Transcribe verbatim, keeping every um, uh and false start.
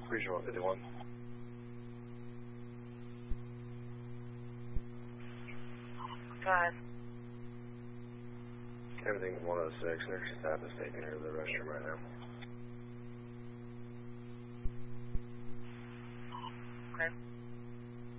Region one fifty-one. Five. Everything's one oh six. Nurse staff is taking her to the restroom right now. Okay.